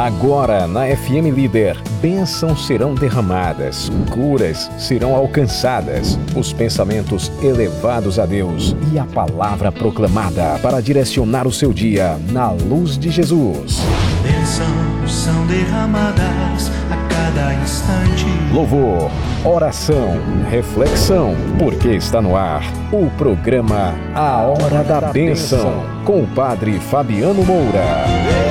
Agora na FM Líder, bênçãos serão derramadas, curas serão alcançadas, os pensamentos elevados a Deus e a palavra proclamada para direcionar o seu dia na luz de Jesus. Bênçãos são derramadas a cada instante. Louvor, oração, reflexão, porque está no ar o programa A Hora da Bênção, com o Padre Fabiano Moura.